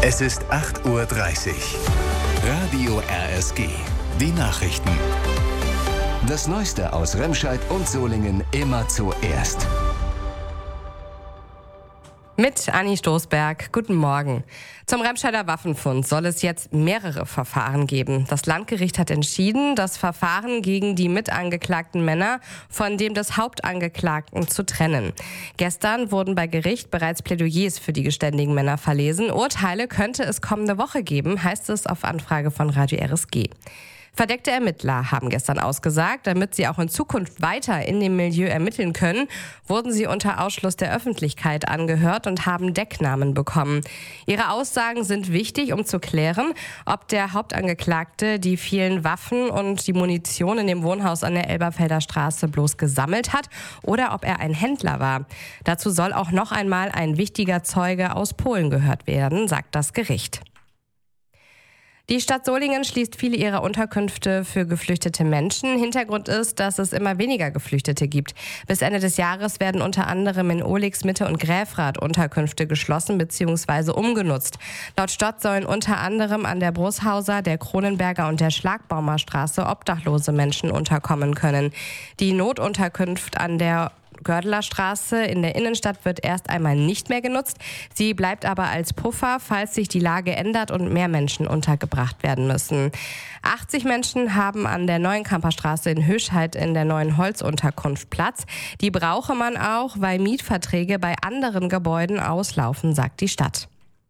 Es ist 8:30 Uhr. Radio RSG. Die Nachrichten. Das Neueste aus Remscheid und Solingen immer zuerst. Mit Anni Stoßberg. Guten Morgen. Zum Remscheider Waffenfund soll es jetzt mehrere Verfahren geben. Das Landgericht hat entschieden, das Verfahren gegen die mitangeklagten Männer von dem des Hauptangeklagten zu trennen. Gestern wurden bei Gericht bereits Plädoyers für die geständigen Männer verlesen. Urteile könnte es kommende Woche geben, heißt es auf Anfrage von Radio RSG. Verdeckte Ermittler haben gestern ausgesagt, damit sie auch in Zukunft weiter in dem Milieu ermitteln können, wurden sie unter Ausschluss der Öffentlichkeit angehört und haben Decknamen bekommen. Ihre Aussagen sind wichtig, um zu klären, ob der Hauptangeklagte die vielen Waffen und die Munition in dem Wohnhaus an der Elberfelder Straße bloß gesammelt hat oder ob er ein Händler war. Dazu soll auch noch einmal ein wichtiger Zeuge aus Polen gehört werden, sagt das Gericht. Die Stadt Solingen schließt viele ihrer Unterkünfte für geflüchtete Menschen. Hintergrund ist, dass es immer weniger Geflüchtete gibt. Bis Ende des Jahres werden unter anderem in Ohlix, Mitte und Gräfrath Unterkünfte geschlossen bzw. umgenutzt. Laut Stadt sollen unter anderem an der Brushauser, der Kronenberger und der Schlagbaumer Straße obdachlose Menschen unterkommen können. Die Notunterkunft an der Gördeler Straße in der Innenstadt wird erst einmal nicht mehr genutzt. Sie bleibt aber als Puffer, falls sich die Lage ändert und mehr Menschen untergebracht werden müssen. 80 Menschen haben an der Neuen Kamperstraße in Höschheid in der neuen Holzunterkunft Platz. Die brauche man auch, weil Mietverträge bei anderen Gebäuden auslaufen, sagt die Stadt.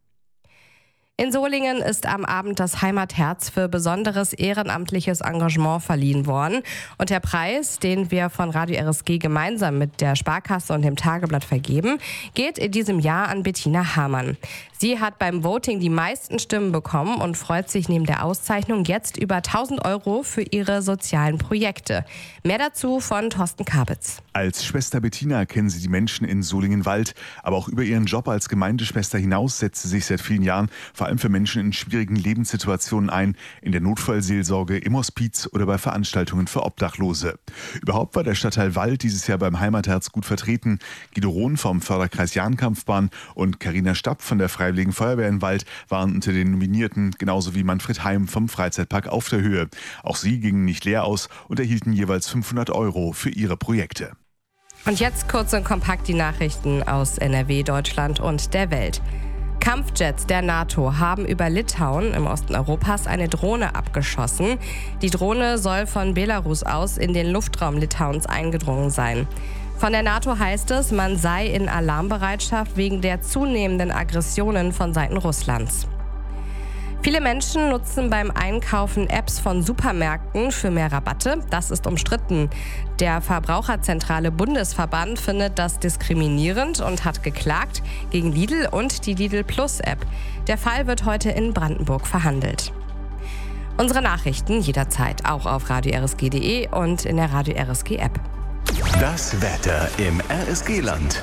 In Solingen ist am Abend das Heimatherz für besonderes ehrenamtliches Engagement verliehen worden. Und der Preis, den wir von Radio RSG gemeinsam mit der Sparkasse und dem Tageblatt vergeben, geht in diesem Jahr an Bettina Hamann. Sie hat beim Voting die meisten Stimmen bekommen und freut sich neben der Auszeichnung jetzt über 1.000 € für ihre sozialen Projekte. Mehr dazu von Thorsten Kabitz. Als Schwester Bettina kennen sie die Menschen in Solingen-Wald. Aber auch über ihren Job als Gemeindeschwester hinaus setzt sie sich seit vielen Jahren vor allem für Menschen in schwierigen Lebenssituationen ein, in der Notfallseelsorge, im Hospiz oder bei Veranstaltungen für Obdachlose. Überhaupt war der Stadtteil Wald dieses Jahr beim Heimatherz gut vertreten. Guido Rohn vom Förderkreis Jahnkampfbahn und Carina Stapp von der Freiwilligen Feuerwehr in Wald waren unter den Nominierten, genauso wie Manfred Heim vom Freizeitpark Auf der Höhe. Auch sie gingen nicht leer aus und erhielten jeweils 500 € für ihre Projekte. Und jetzt kurz und kompakt die Nachrichten aus NRW, Deutschland und der Welt. Kampfjets der NATO haben über Litauen im Osten Europas eine Drohne abgeschossen. Die Drohne soll von Belarus aus in den Luftraum Litauens eingedrungen sein. Von der NATO heißt es, man sei in Alarmbereitschaft wegen der zunehmenden Aggressionen von Seiten Russlands. Viele Menschen nutzen beim Einkaufen Apps von Supermärkten für mehr Rabatte. Das ist umstritten. Der Verbraucherzentrale Bundesverband findet das diskriminierend und hat geklagt gegen Lidl und die Lidl Plus App. Der Fall wird heute in Brandenburg verhandelt. Unsere Nachrichten jederzeit auch auf radio-rsg.de und in der Radio RSG App. Das Wetter im RSG-Land.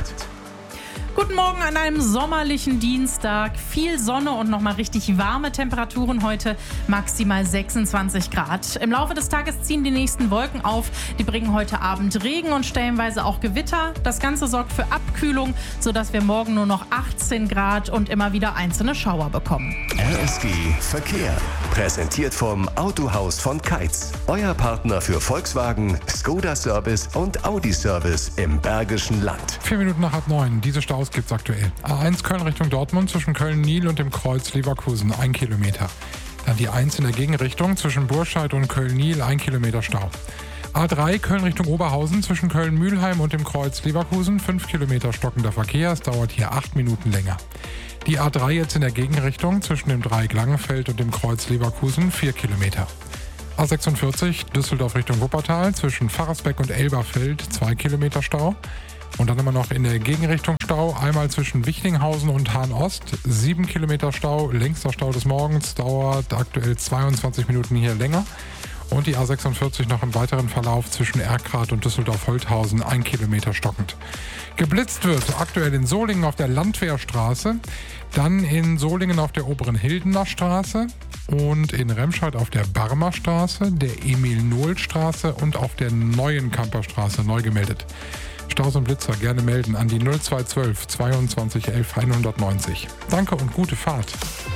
Guten Morgen an einem sommerlichen Dienstag. Viel Sonne und nochmal richtig warme Temperaturen heute, maximal 26 Grad. Im Laufe des Tages ziehen die nächsten Wolken auf. Die bringen heute Abend Regen und stellenweise auch Gewitter. Das Ganze sorgt für Abkühlung, sodass wir morgen nur noch 18 Grad und immer wieder einzelne Schauer bekommen. RSG Verkehr. Präsentiert vom Autohaus von Keitz. Euer Partner für Volkswagen, Skoda Service und Audi Service im Bergischen Land. 4 Minuten nach 8:09. Diese Staus gibt's aktuell. A1 Köln Richtung Dortmund zwischen Köln-Nil und dem Kreuz Leverkusen 1 Kilometer. Dann die 1 in der Gegenrichtung zwischen Burscheid und Köln-Nil 1 Kilometer Stau. A3 Köln Richtung Oberhausen zwischen Köln-Mühlheim und dem Kreuz Leverkusen 5 Kilometer stockender Verkehr. Es dauert hier 8 Minuten länger. Die A3 jetzt in der Gegenrichtung zwischen dem Dreieck Langenfeld und dem Kreuz Leverkusen 4 Kilometer. A46 Düsseldorf Richtung Wuppertal zwischen Pfarrersbeck und Elberfeld 2 Kilometer Stau. Und dann immer noch in der Gegenrichtung Stau, einmal zwischen Wichtinghausen und Hahn-Ost, 7 Kilometer Stau, längster Stau des Morgens, dauert aktuell 22 Minuten hier länger. Und die A46 noch im weiteren Verlauf zwischen Erkrath und Düsseldorf-Holthausen 1 Kilometer stockend. Geblitzt wird aktuell in Solingen auf der Landwehrstraße, dann in Solingen auf der Oberen Hildener Straße und in Remscheid auf der Barmer Straße, der Emil-Nohl-Straße und auf der Neuen Kamperstraße neu gemeldet. Staus und Blitzer gerne melden an die 0212 22 11 190. Danke und gute Fahrt.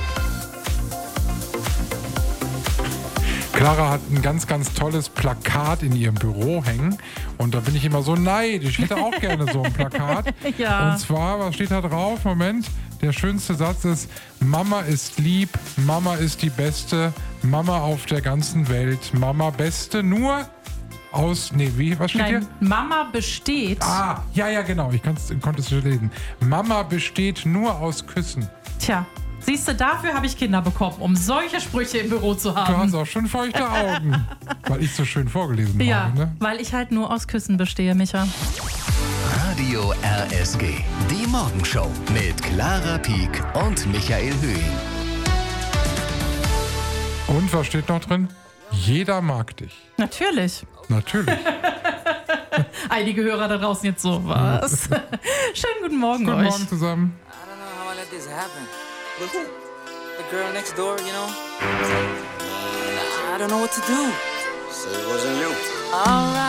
Clara hat ein ganz, ganz tolles Plakat in ihrem Büro hängen und da bin ich immer so neidisch. Ich hätte auch gerne so ein Plakat. Ja. Und zwar, was steht da drauf? Moment, der schönste Satz ist: Mama ist lieb, Mama ist die Beste, Mama auf der ganzen Welt, Mama Beste nur aus... Nee, wie? Was steht hier? Mama besteht. Ja, genau, ich konnte es schon lesen. Mama besteht nur aus Küssen. Tja, siehst du, dafür habe ich Kinder bekommen, um solche Sprüche im Büro zu Du haben. hast auch schon feuchte Augen, weil ich so schön vorgelesen Ja, habe. Ne? weil ich halt nur aus Küssen bestehe, Micha. Radio RSG. Die Morgenshow mit Clara Pieck und Michael Höhing. Und was steht noch drin? Jeder mag dich. Natürlich. Natürlich. Einige Hörer da draußen jetzt so, was? Schönen guten Morgen Guten euch. Morgen zusammen. I don't know how I let this happen. But who? The girl next door, you know? I don't know what to do. So it wasn't you. Alright.